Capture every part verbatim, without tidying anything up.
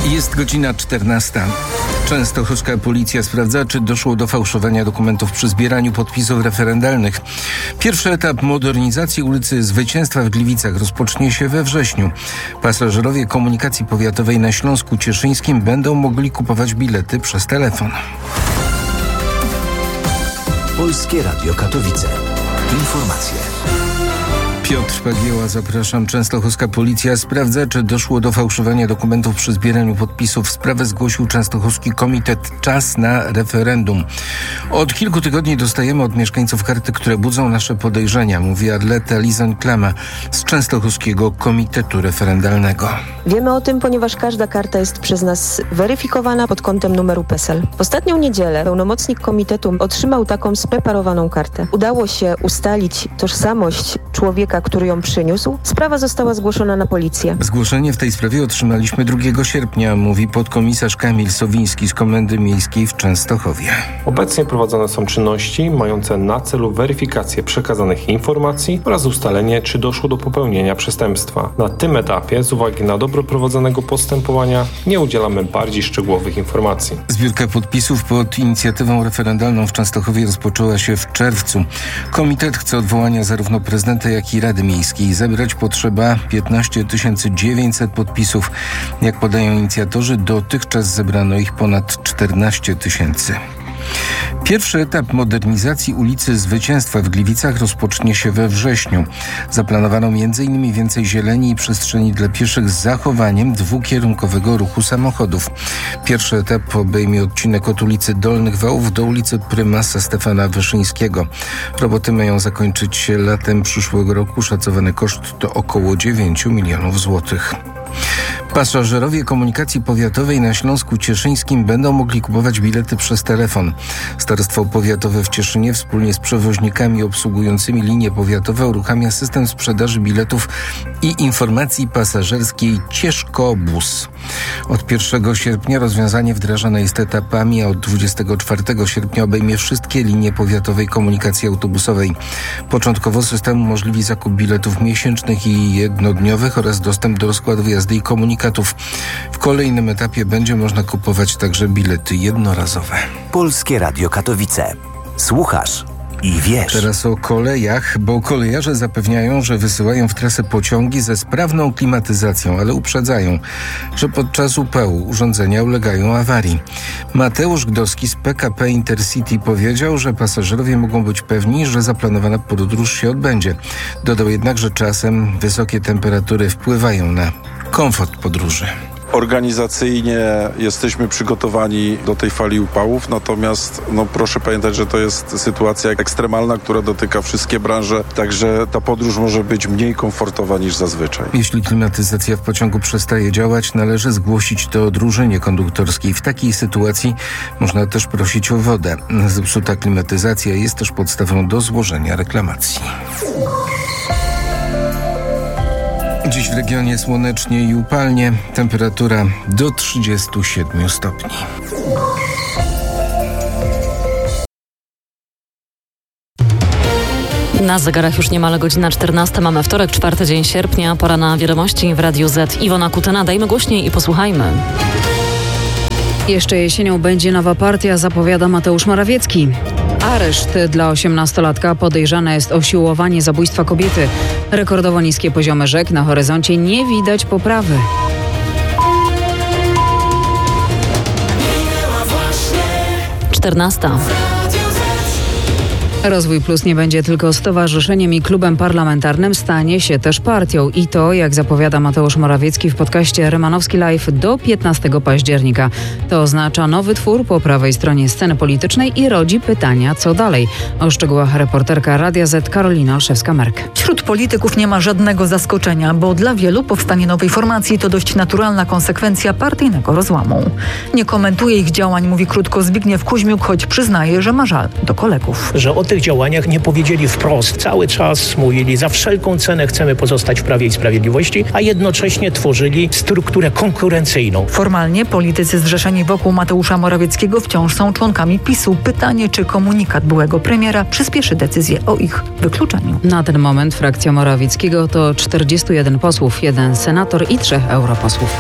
Jest godzina czternasta. Częstochowska policja sprawdza, czy doszło do fałszowania dokumentów przy zbieraniu podpisów referendalnych. Pierwszy etap modernizacji ulicy Zwycięstwa w Gliwicach rozpocznie się we wrześniu. Pasażerowie komunikacji powiatowej na Śląsku Cieszyńskim będą mogli kupować bilety przez telefon. Polskie Radio Katowice. Informacje. Piotr Pagieła, zapraszam. Częstochowska policja sprawdza, czy doszło do fałszowania dokumentów przy zbieraniu podpisów. Sprawę zgłosił Częstochowski Komitet Czas na referendum. Od kilku tygodni dostajemy od mieszkańców karty, które budzą nasze podejrzenia, mówi Adleta Lizoń-Klama z Częstochowskiego Komitetu Referendalnego. Wiemy o tym, ponieważ każda karta jest przez nas weryfikowana pod kątem numeru PESEL. W ostatnią niedzielę pełnomocnik komitetu otrzymał taką spreparowaną kartę. Udało się ustalić tożsamość człowieka, który ją przyniósł. Sprawa została zgłoszona na policję. Zgłoszenie w tej sprawie otrzymaliśmy drugiego sierpnia, mówi podkomisarz Kamil Sowiński z Komendy Miejskiej w Częstochowie. Obecnie prowadzone są czynności mające na celu weryfikację przekazanych informacji oraz ustalenie, czy doszło do popełnienia przestępstwa. Na tym etapie, z uwagi na dobro prowadzonego postępowania, nie udzielamy bardziej szczegółowych informacji. Zbiórka podpisów pod inicjatywą referendalną w Częstochowie rozpoczęła się w czerwcu. Komitet chce odwołania zarówno prezydenta, jak i Rady Miejskiej. Zebrać potrzeba piętnaście tysięcy dziewięćset podpisów. Jak podają inicjatorzy, dotychczas zebrano ich ponad czternaście tysięcy. Pierwszy etap modernizacji ulicy Zwycięstwa w Gliwicach rozpocznie się we wrześniu. Zaplanowano m in więcej zieleni i przestrzeni dla pieszych z zachowaniem dwukierunkowego ruchu samochodów. Pierwszy etap obejmie odcinek od ulicy Dolnych Wałów do ulicy Prymasa Stefana Wyszyńskiego. Roboty mają zakończyć się latem przyszłego roku. Szacowany koszt to około dziewięć milionów złotych. Pasażerowie komunikacji powiatowej na Śląsku Cieszyńskim będą mogli kupować bilety przez telefon. Starostwo Powiatowe w Cieszynie wspólnie z przewoźnikami obsługującymi linie powiatowe uruchamia system sprzedaży biletów i informacji pasażerskiej Cieszkobus. Od pierwszego sierpnia rozwiązanie wdrażane jest etapami, a od dwudziestego czwartego sierpnia obejmie wszystkie linie powiatowej komunikacji autobusowej. Początkowo system umożliwi zakup biletów miesięcznych i jednodniowych oraz dostęp do rozkładów jazdy i komunikacji. W kolejnym etapie będzie można kupować także bilety jednorazowe. Polskie Radio Katowice. Słuchasz i wiesz. Teraz o kolejach, bo kolejarze zapewniają, że wysyłają w trasę pociągi ze sprawną klimatyzacją, ale uprzedzają, że podczas upału urządzenia ulegają awarii. Mateusz Gdowski z P K P Intercity powiedział, że pasażerowie mogą być pewni, że zaplanowana podróż się odbędzie. Dodał jednak, że czasem wysokie temperatury wpływają na komfort podróży. Organizacyjnie jesteśmy przygotowani do tej fali upałów, natomiast no, proszę pamiętać, że to jest sytuacja ekstremalna, która dotyka wszystkie branże, także ta podróż może być mniej komfortowa niż zazwyczaj. Jeśli klimatyzacja w pociągu przestaje działać, należy zgłosić to drużynie konduktorskiej. W takiej sytuacji można też prosić o wodę. Zepsuta klimatyzacja jest też podstawą do złożenia reklamacji. Dziś w regionie słonecznie i upalnie, temperatura do trzydziestu siedmiu stopni. Na zegarach już niemal godzina czternasta. Mamy wtorek, czwarty dzień sierpnia. Pora na wiadomości w Radiu Z. Iwona Kutyna, dajmy głośniej i posłuchajmy. Jeszcze jesienią będzie nowa partia, zapowiada Mateusz Morawiecki. Areszt dla osiemnastolatka, podejrzane jest o siłowanie zabójstwa kobiety. Rekordowo niskie poziomy rzek, na horyzoncie nie widać poprawy. czternasta. Rozwój Plus nie będzie tylko stowarzyszeniem i klubem parlamentarnym, stanie się też partią. I to, jak zapowiada Mateusz Morawiecki w podcaście Rymanowski Live, do piętnastego października. To oznacza nowy twór po prawej stronie sceny politycznej i rodzi pytania, co dalej. O szczegółach reporterka Radia Z Karolina Olszewska-Merk. Wśród polityków nie ma żadnego zaskoczenia, bo dla wielu powstanie nowej formacji to dość naturalna konsekwencja partyjnego rozłamu. Nie komentuje ich działań, mówi krótko Zbigniew Kuźmiuk, choć przyznaje, że ma żal do kolegów. Że o tych działaniach nie powiedzieli wprost. Cały czas mówili, za wszelką cenę chcemy pozostać w Prawie i Sprawiedliwości, a jednocześnie tworzyli strukturę konkurencyjną. Formalnie politycy zrzeszeni wokół Mateusza Morawieckiego wciąż są członkami PiSu. Pytanie, czy komunikat byłego premiera przyspieszy decyzję o ich wykluczeniu. Na ten moment frakcja Morawieckiego to czterdziestu jeden posłów, jeden senator i trzech europosłów.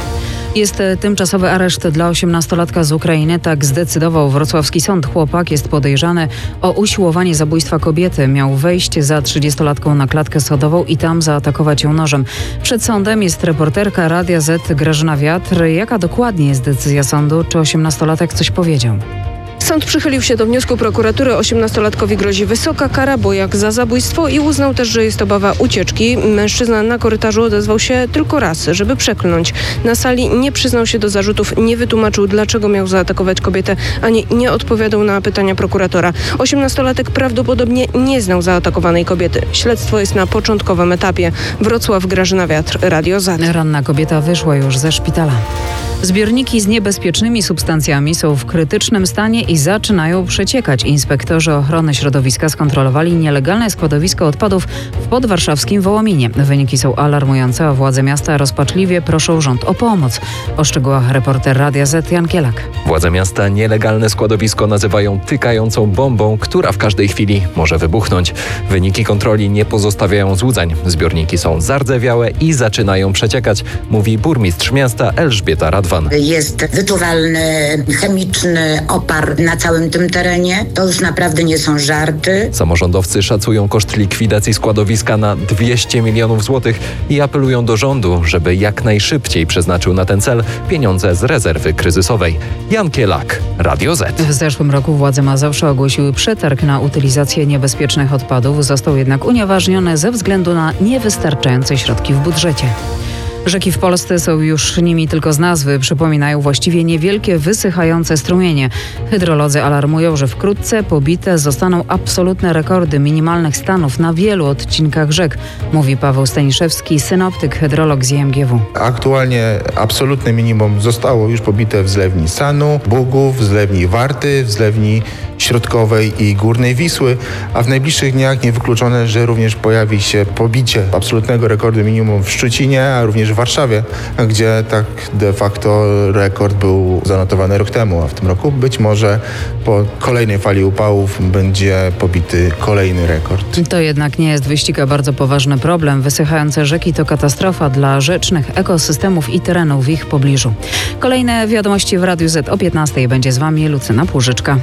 Jest tymczasowy areszt dla osiemnastolatka z Ukrainy. Tak zdecydował wrocławski sąd. Chłopak jest podejrzany o usiłowanie zabójstwa kobiety. Miał wejść za trzydziestolatką na klatkę schodową i tam zaatakować ją nożem. Przed sądem jest reporterka Radia Z Grażyna Wiatr. Jaka dokładnie jest decyzja sądu? Czy osiemnastolatek coś powiedział? Sąd przychylił się do wniosku prokuratury. osiemnastolatkowi grozi wysoka kara, bo jak za zabójstwo, i uznał też, że jest obawa ucieczki. Mężczyzna na korytarzu odezwał się tylko raz, żeby przekląć. Na sali nie przyznał się do zarzutów, nie wytłumaczył, dlaczego miał zaatakować kobietę, ani nie odpowiadał na pytania prokuratora. osiemnastolatek prawdopodobnie nie znał zaatakowanej kobiety. Śledztwo jest na początkowym etapie. Wrocław, Grażyna Wiatr, Radio Z. Ranna kobieta wyszła już ze szpitala. Zbiorniki z niebezpiecznymi substancjami są w krytycznym stanie i zaczynają przeciekać. Inspektorzy ochrony środowiska skontrolowali nielegalne składowisko odpadów w podwarszawskim Wołominie. Wyniki są alarmujące, a władze miasta rozpaczliwie proszą rząd o pomoc. O szczegółach reporter Radia Z Jan Kielak. Władze miasta nielegalne składowisko nazywają tykającą bombą, która w każdej chwili może wybuchnąć. Wyniki kontroli nie pozostawiają złudzeń. Zbiorniki są zardzewiałe i zaczynają przeciekać, mówi burmistrz miasta Elżbieta Radwan. Jest wyczuwalny chemiczny opar na całym tym terenie. To już naprawdę nie są żarty. Samorządowcy szacują koszt likwidacji składowiska na dwieście milionów złotych i apelują do rządu, żeby jak najszybciej przeznaczył na ten cel pieniądze z rezerwy kryzysowej. Jan Kielak, Radio Z. W zeszłym roku władze Mazowsza ogłosiły przetarg na utylizację niebezpiecznych odpadów. Został jednak unieważniony ze względu na niewystarczające środki w budżecie. Rzeki w Polsce są już nimi tylko z nazwy, przypominają właściwie niewielkie, wysychające strumienie. Hydrolodzy alarmują, że wkrótce pobite zostaną absolutne rekordy minimalnych stanów na wielu odcinkach rzek, mówi Paweł Staniszewski, synoptyk, hydrolog z I M G W. Aktualnie absolutne minimum zostało już pobite w zlewni Sanu, Bugów, w zlewni Warty, w zlewni Środkowej i Górnej Wisły, a w najbliższych dniach niewykluczone, że również pojawi się pobicie absolutnego rekordu minimum w Szczecinie, a również w Warszawie, gdzie tak de facto rekord był zanotowany rok temu, a w tym roku być może po kolejnej fali upałów będzie pobity kolejny rekord. To jednak nie jest wyścig, a bardzo poważny problem. Wysychające rzeki to katastrofa dla rzecznych ekosystemów i terenów w ich pobliżu. Kolejne wiadomości w Radiu Z o piętnastej. Będzie z Wami Lucyna Płużyczka.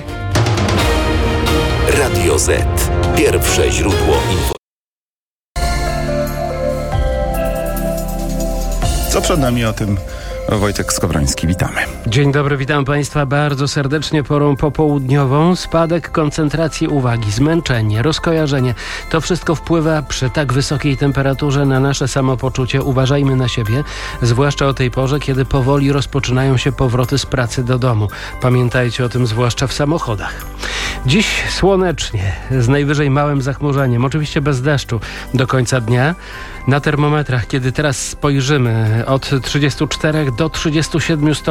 Radio Z. Pierwsze źródło informacji. Co przed nami, o tym Wojtek Skowroński. Witamy. Dzień dobry, witam Państwa bardzo serdecznie porą popołudniową. Spadek koncentracji uwagi, zmęczenie, rozkojarzenie. To wszystko wpływa przy tak wysokiej temperaturze na nasze samopoczucie. Uważajmy na siebie, zwłaszcza o tej porze, kiedy powoli rozpoczynają się powroty z pracy do domu. Pamiętajcie o tym zwłaszcza w samochodach. Dziś słonecznie, z najwyżej małym zachmurzeniem, oczywiście bez deszczu do końca dnia. Na termometrach, kiedy teraz spojrzymy, od trzydziestu czterech do trzydziestu siedmiu stopni.